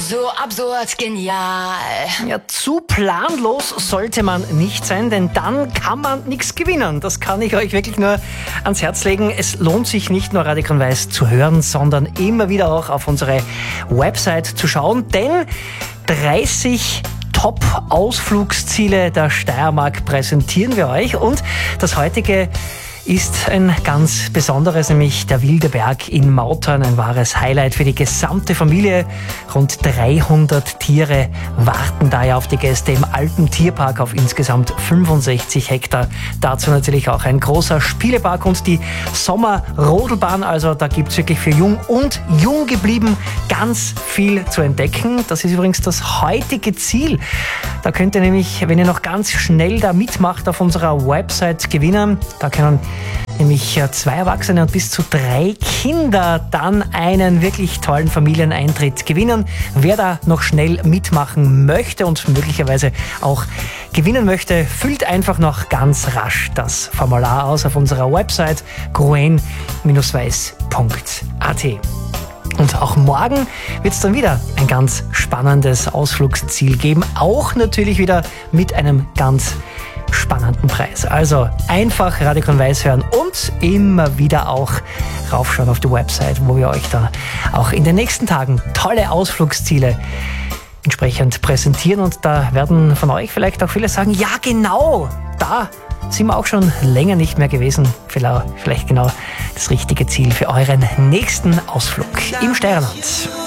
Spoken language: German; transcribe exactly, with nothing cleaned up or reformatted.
So absurd genial. Ja, zu planlos sollte man nicht sein, denn dann kann man nichts gewinnen. Das kann ich euch wirklich nur ans Herz legen. Es lohnt sich nicht nur Radio Grün-Weiß zu hören, sondern immer wieder auch auf unsere Website zu schauen, denn dreißig Top-Ausflugsziele der Steiermark präsentieren wir euch und das heutige ist ein ganz besonderes, nämlich der Wilde Berg in Mautern, ein wahres Highlight für die gesamte Familie. Rund dreihundert Tiere warten daher auf die Gäste im alten Tierpark auf insgesamt fünfundsechzig Hektar. Dazu natürlich auch ein großer Spielepark und die Sommerrodelbahn, also da gibt's wirklich für jung und jung geblieben ganz viel zu entdecken. Das ist übrigens das heutige Ziel. Da könnt ihr nämlich, wenn ihr noch ganz schnell da mitmacht, auf unserer Website gewinnen. Da können nämlich zwei Erwachsene und bis zu drei Kinder dann einen wirklich tollen Familieneintritt gewinnen. Wer da noch schnell mitmachen möchte und möglicherweise auch gewinnen möchte, füllt einfach noch ganz rasch das Formular aus auf unserer Website gruen weiß punkt a t. Und auch morgen wird es dann wieder ein ganz spannendes Ausflugsziel geben, auch natürlich wieder mit einem ganz spannenden Preis. Also einfach Radio Grün-Weiß hören und immer wieder auch raufschauen auf die Website, wo wir euch da auch in den nächsten Tagen tolle Ausflugsziele entsprechend präsentieren. Und da werden von euch vielleicht auch viele sagen, ja genau, da sind wir auch schon länger nicht mehr gewesen. Vielleicht genau das richtige Ziel für euren nächsten Ausflug im Steierland.